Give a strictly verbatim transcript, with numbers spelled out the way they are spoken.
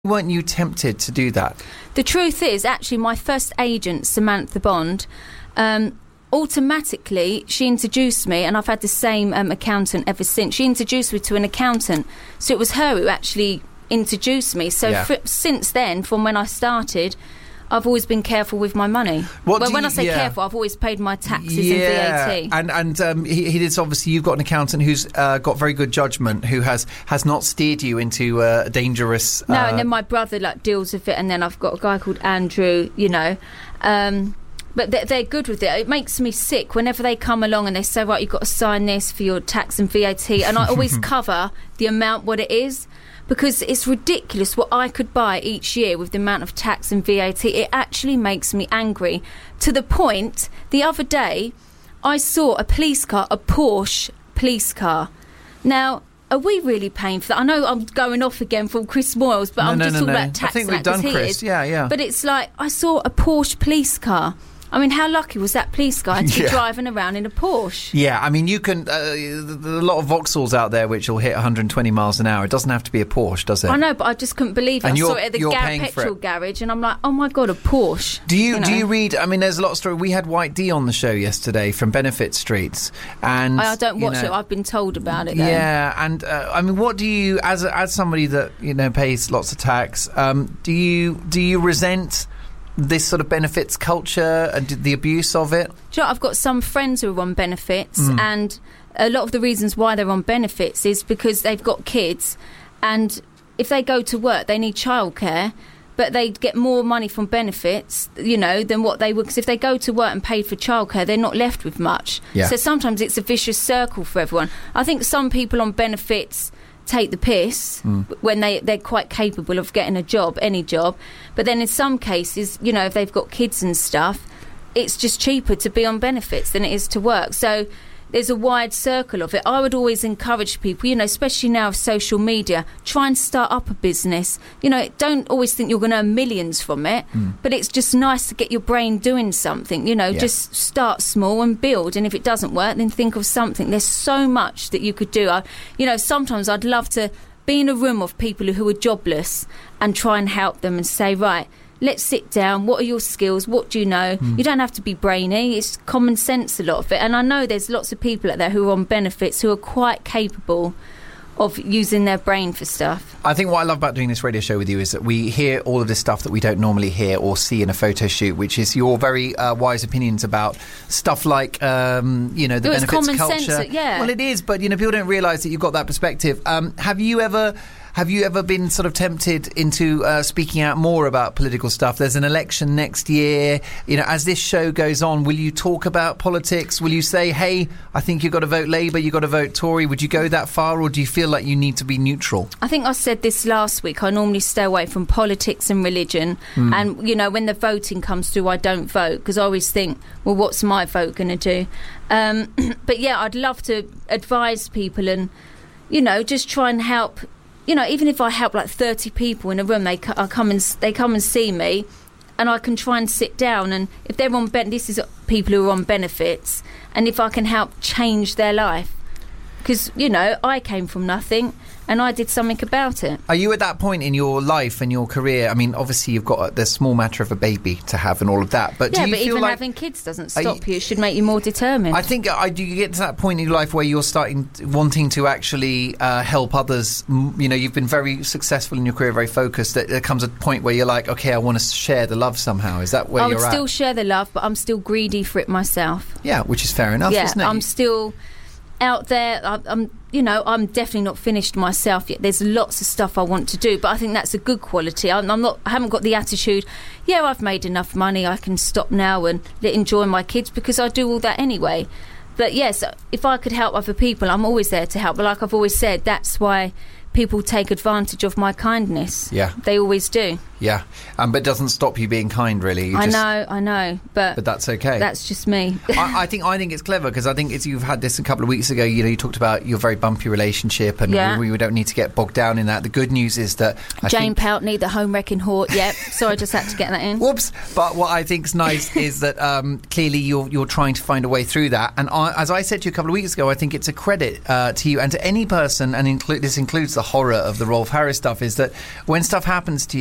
weren't you tempted to do that? The truth is, actually, my first agent, Samantha Bond, um, automatically, she introduced me, and I've had the same um, accountant ever since. She introduced me to an accountant. So it was her who actually introduced me. So Yeah. fr- since then, from when I started, I've always been careful with my money. What well, do when you- I say yeah. careful, I've always paid my taxes Yeah, and V A T. and and um, he, he is obviously, you've got an accountant who's uh, got very good judgment, who has has not steered you into uh, dangerous. Uh, No, and then my brother like deals with it, and then I've got a guy called Andrew, you know. Um, but they're, they're good with it. It makes me sick whenever they come along and they say, right, you've got to sign this for your tax and V A T, and I always cover the amount what it is, because it's ridiculous what I could buy each year with the amount of tax and V A T. It actually makes me angry, to the point the other day I saw a police car, a Porsche police car. Now, are we really paying for that? I know I'm going off again from Chris Moyles, but No, I'm no, just no, talking no. about tax I think and we've that, 'cause done he Chris. is. Yeah, yeah. But it's like, I saw a Porsche police car. I mean, how lucky was that police guy to be Yeah. driving around in a Porsche? Yeah, I mean, you can. Uh, there's a lot of Vauxhalls out there which will hit one hundred twenty miles an hour. It doesn't have to be a Porsche, does it? I know, but I just couldn't believe it. And I saw you're- it at the you're gar- paying for petrol it. garage, and I'm like, oh my God, a Porsche. Do you, know? do you read? I mean, there's a lot of story. We had White D on the show yesterday from Benefit Streets, and I, I don't you watch know, it. I've been told about it. Though. Yeah, and uh, I mean, what do you, as a, as somebody that you know pays lots of tax, um, do you do you resent this sort of benefits culture and the abuse of it? Do you know, I've got some friends who are on benefits, Mm. and a lot of the reasons why they're on benefits is because they've got kids, and if they go to work, they need childcare, but they get more money from benefits, you know, than what they would. Because if they go to work and pay for childcare, they're not left with much. Yeah. So sometimes it's a vicious circle for everyone. I think some people on benefits take the piss Mm. when they, they're quite capable of getting a job, any job. But then in some cases, you know, if they've got kids and stuff, it's just cheaper to be on benefits than it is to work. So there's a wide circle of it. I would always encourage people, you know, especially now with social media, try and start up a business. You know, don't always think you're going to earn millions from it, Mm. but it's just nice to get your brain doing something, you know, Yeah. just start small and build. And if it doesn't work, then think of something. There's so much that you could do. I, you know, sometimes I'd love to be in a room of people who are jobless and try and help them and say, right, let's sit down. What are your skills? What do you know? Mm. You don't have to be brainy. It's common sense, a lot of it. And I know there's lots of people out there who are on benefits who are quite capable of using their brain for stuff. I think what I love about doing this radio show with you is that we hear all of this stuff that we don't normally hear or see in a photo shoot, which is your very uh, wise opinions about stuff like, um, you know, the Well, it's benefits common culture. sense, yeah. Well, it is, but, you know, people don't realise that you've got that perspective. Um, have you ever... Have you ever been sort of tempted into uh, speaking out more about political stuff? There's an election next year. You know, as this show goes on, will you talk about politics? Will you say, hey, I think you've got to vote Labour, you've got to vote Tory? Would you go that far, or do you feel like you need to be neutral? I think I said this last week. I normally stay away from politics and religion. Mm. And, you know, when the voting comes through, I don't vote because I always think, well, what's my vote going to do? Um, but, yeah, I'd love to advise people and, you know, just try and help. You know, even if I help like thirty people in a room, they co- I come and they come and see me, and I can try and sit down. And if they're on ben- this is people who are on benefits, and if I can help change their life, because you know I came from nothing and I did something about it. Are you at that point in your life and your career? I mean, obviously you've got the small matter of a baby to have and all of that, but yeah, do you but feel even like having kids doesn't Are stop you- you. It should make you more determined. I think I do. You get to that point in your life where you're starting wanting to actually uh, help others. M- You know, you've been very successful in your career, very focused. That there comes a point where you're like, okay, I want to share the love somehow. Is that where I would you're still at? share the love, but I'm still greedy for it myself. Yeah, which is fair enough, yeah, isn't it? I'm still out there. I, I'm, you know, I'm definitely not finished myself yet. There's lots of stuff I want to do, but I think that's a good quality. I'm, I'm not. I haven't got the attitude. Yeah, I've made enough money. I can stop now and let enjoy my kids because I do all that anyway. But yes, if I could help other people, I'm always there to help. But like I've always said, that's why people take advantage of my kindness. Yeah. They always do. Yeah, um, but it doesn't stop you being kind, really. You I just, know, I know, but But that's okay. that's just me. I, I think I think it's clever because I think it's, you've had this a couple of weeks ago. You know, you talked about your very bumpy relationship, and Yeah. we, we don't need to get bogged down in that. The good news is that I Jane think, Poutney, the home wrecking whore. Yep. Sorry, I just had to get that in. Whoops! But what I think's nice is that um, clearly you're you're trying to find a way through that. And I, as I said to you a couple of weeks ago, I think it's a credit uh, to you and to any person, and include this includes the the horror of the Rolf Harris stuff is that when stuff happens to you,